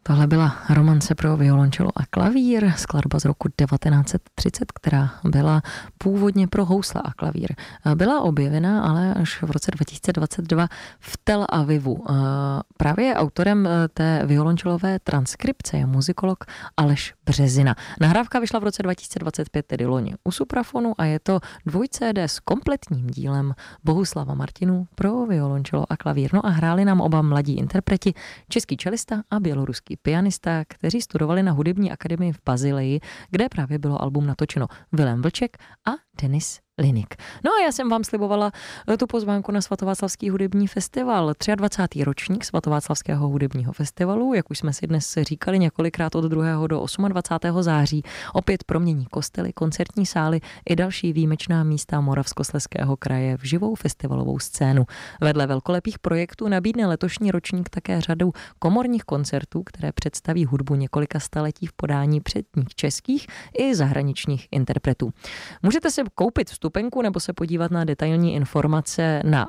Tohle byla romance pro violončelo a klavír, skladba z roku 1930, která byla původně pro housle a klavír. Byla objevena ale až v roce 2022 v Tel Avivu. Právě autorem té violončelové transkripce je muzikolog Aleš Březina. Nahrávka vyšla v roce 2025, tedy loni u Suprafonu, a je to 2 CD s kompletním dílem Bohuslava Martinů pro violončelo a klavír. No a hráli nám oba mladí interpreti, český čelista a běloruský pianista, kteří studovali na hudební akademii v Bazileji, kde právě bylo album natočeno. Vilém Vlček a Denis Linik. No a já jsem vám slibovala tu pozvánku na Svatováclavský hudební festival. 23. ročník Svatováclavského hudebního festivalu, jak už jsme si dnes říkali několikrát od 2. do 28. září, opět promění kostely, koncertní sály i další výjimečná místa Moravskoslezského kraje v živou festivalovou scénu. Vedle velkolepých projektů nabídne letošní ročník také řadu komorních koncertů, které představí hudbu několika staletí v podání předních českých i zahraničních interpretů. Můžete si koupit vstupenku nebo se podívat na detailní informace na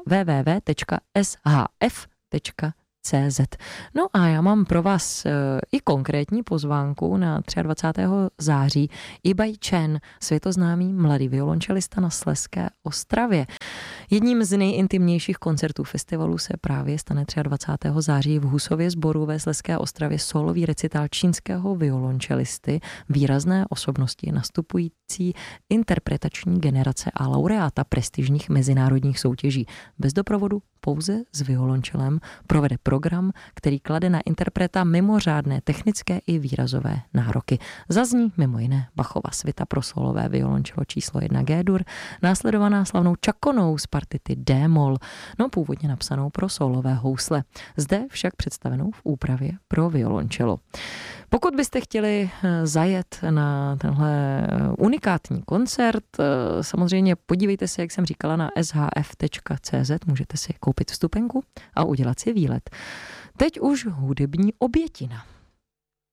www.shf.cz. No a já mám pro vás i konkrétní pozvánku na 23. září. Ibai Chen, světoznámý mladý violončelista na Slezské Ostravě. Jedním z nejintimnějších koncertů festivalu se právě stane 23. září v Husově sboru ve Slezské Ostravě solový recitál čínského violončelisty, výrazné osobnosti nastupující interpretační generace a laureáta prestižních mezinárodních soutěží. Bez doprovodu, pouze s violončelem, provede program, který klade na interpreta mimořádné technické i výrazové nároky. Zazní mimo jiné Bachova svita pro solové violončelo číslo 1 G-dur, následovaná slavnou čakonou z partity D-moll, no původně napsanou pro solové housle. Zde však představenou v úpravě pro violončelo. Pokud byste chtěli zajet na tenhle unikátní koncert, samozřejmě podívejte se, jak jsem říkala, na shf.cz, můžete si koupit vstupenku a udělat si výlet. Teď už hudební obětina.